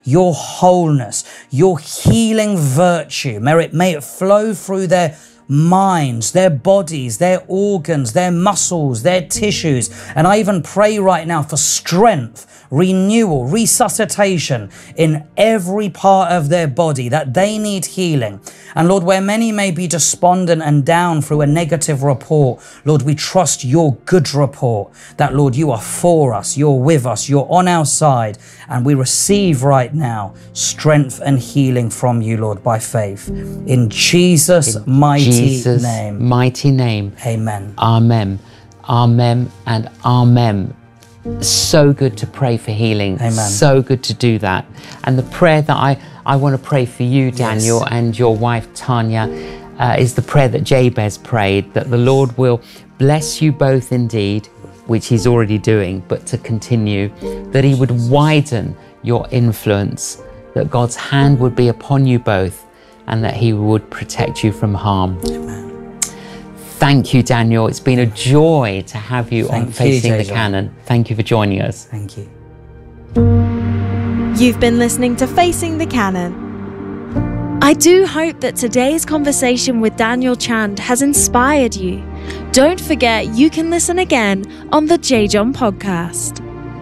your wholeness, your healing virtue. May it flow through their minds, their bodies, their organs, their muscles, their tissues. And I even pray right now for strength, renewal, resuscitation in every part of their body that they need healing. And Lord, where many may be despondent and down through a negative report, Lord, we trust your good report that, Lord, you are for us, you're with us, you're on our side. And we receive right now strength and healing from you, Lord, by faith. In Jesus' mighty name. Mighty name. Amen. Amen. Amen and amen. So good to pray for healing. Amen. So good to do that. And the prayer that I want to pray for you, Daniel, and your wife, Tanya, is the prayer that Jabez prayed, that the Lord will bless you both indeed, which he's already doing, but to continue, that he would widen your influence, that God's hand would be upon you both, and that he would protect you from harm. Amen. Thank you, Daniel. It's been a joy to have you on Facing the Canon. Thank you for joining us. Thank you. You've been listening to Facing the Canon. I do hope that today's conversation with Daniel Chand has inspired you. Don't forget you can listen again on the J. John podcast.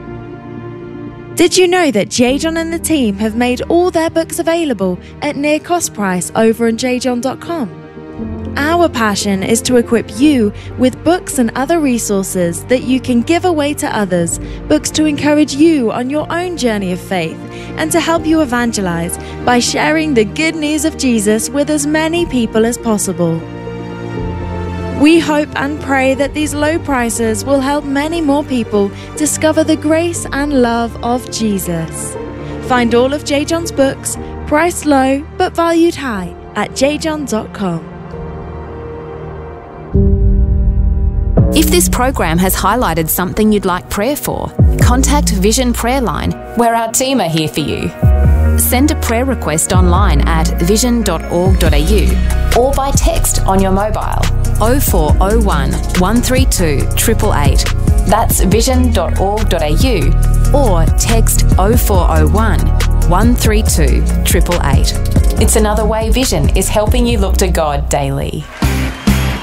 Did you know that J. John and the team have made all their books available at near cost price over on jjohn.com? Our passion is to equip you with books and other resources that you can give away to others, books to encourage you on your own journey of faith, and to help you evangelize by sharing the good news of Jesus with as many people as possible. We hope and pray that these low prices will help many more people discover the grace and love of Jesus. Find all of J. John's books, priced low but valued high, at jjohn.com. If this program has highlighted something you'd like prayer for, contact Vision Prayer Line, where our team are here for you. Send a prayer request online at vision.org.au or by text on your mobile 0401 132 888. That's vision.org.au or text 0401 132 888. It's another way Vision is helping you look to God daily.